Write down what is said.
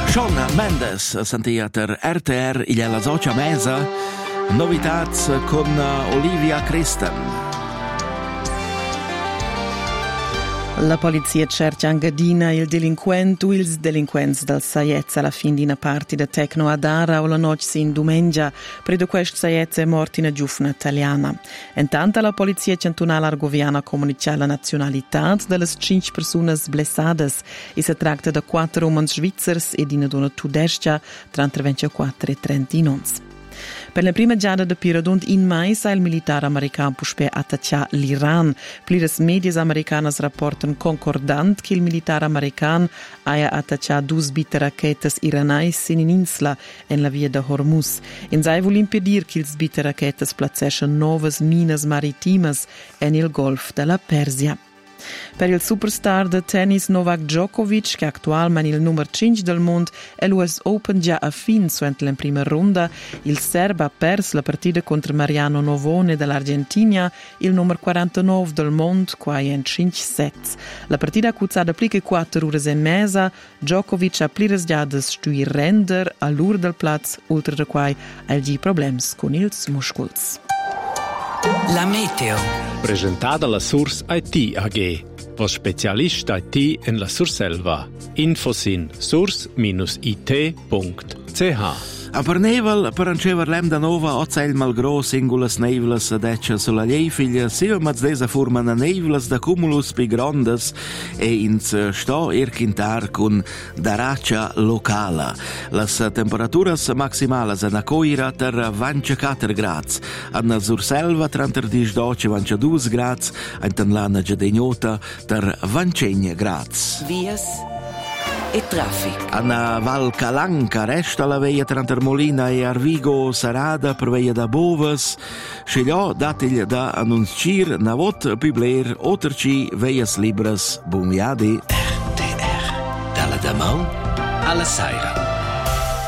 Shawn Mendes sentia ter RTR il alla Zocia Mesa, novitats con Olivia Kristen. La polizia cerca in Gadina il delinquent o ils delinquents del Saiez alla fin di una parte da Tecno ad Ara o la noce in domenica, predo quest Saiez è morto una giovane italiana. Intanto la polizia cantonale argoviana comunica la nazionalità delle 5 persone blessadas e si tratta da 4 uomini svizzers e di una donna tudesca tra 24 e 39. Per la prima giada de Piradont in mai sa il militare americano puspe attaccia l'Iran. Pliras medias americanas rapportan concordant che il militare americano aia attaccia 2 bitte rachetas iranais in insla en la via de Hormuz. In sai vuol impedir che ils bitte rachetas placessan novas minas maritimas en il Golf della Persia. Per il superstar de tennis Novak Djokovic, che attualmente è il numero 5 del mondo, e l'US Open già a fin suente la prima ronda, il serbo ha perso la partita contro Mariano Novone dell'Argentina, il numero 49 del mondo, qua in 5 sets. La partita ha cuzzata più che 4 ore e mezza, Djokovic ha pliras già da stui render all'ur del platz, oltre da quai ha il problemi con ils muscoli. La meteo. Presentata la Source IT AG, vos specialist IT in la Surselva. Infosin source-it.ch. A per nevel, per ancever lem da nova, ozel malgro singulas nevelas adeccia sulla leifiglia, sia mazdesa formana nevelas da cumulus pi grondas e ins sto irquintar con daraccia locala. Las temperaturas maximales en Acoira ter 24 grads, an Surselva 32 grads, en Tanlana Gedegnota ter 20 grads. Vias e traffic. Anna Val Calanca resta la veia tra Molina e Arvigo Sarada per veia da Bovas. Scegliò datigli da annuncir na vot publer oterci veias libras. Buon viadi. RTR. Dalla Damau alla Saira.